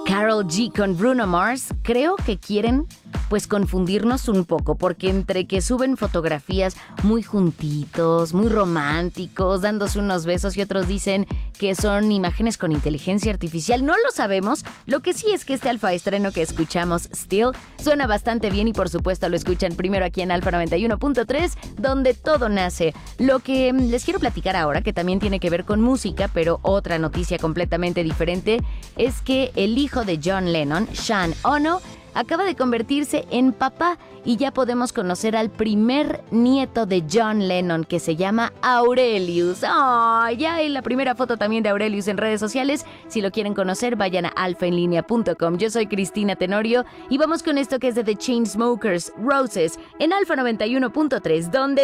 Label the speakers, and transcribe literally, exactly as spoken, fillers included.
Speaker 1: Karol G con Bruno Mars, creo que quieren pues confundirnos un poco, porque entre que suben fotografías muy juntitos, muy románticos, dándose unos besos y otros dicen que son imágenes con inteligencia artificial, no lo sabemos. Lo que sí es que este alfa estreno que escuchamos, Still, suena bastante bien y por supuesto lo escuchan primero aquí en Alfa noventa y uno punto tres, donde todo nace. Lo que les quiero platicar ahora, que también tiene que ver con música, pero otra noticia completamente diferente, es que el hijo de John Lennon, Sean Ono, acaba de convertirse en papá y ya podemos conocer al primer nieto de John Lennon, que se llama Aurelius. ¡Oh! Ya hay la primera foto también de Aurelius en redes sociales. Si lo quieren conocer, vayan a alfa en línea punto com. Yo soy Cristina Tenorio y vamos con esto que es de The Chainsmokers, Roses, en Alfa noventa y uno punto tres, donde